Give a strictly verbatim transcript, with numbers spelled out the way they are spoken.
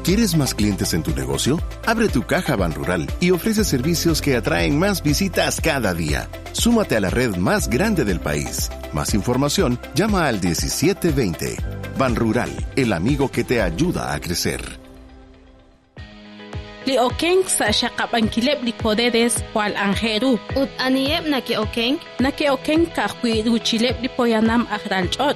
¿Quieres más clientes en tu negocio? Abre tu caja Banrural y ofrece servicios que atraen más visitas cada día. Súmate a la red más grande del país. Más información, llama al diecisiete veinte. Banrural, el amigo que te ayuda a crecer. Li okeng sa shaqaban kileb li podedes wal angeru. Ut aniyeb na ki okeng? Na ki okeng ka huidu chileb li poyanam agral chot.